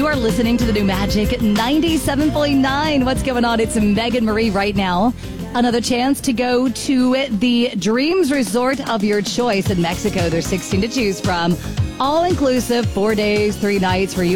are listening to the new Magic 97.9. What's going on? It's Megan Marie right now. Another chance to go to the Dreams Resort of your choice in Mexico. There's 16 to choose from. All inclusive, 4 days, 3 nights for you.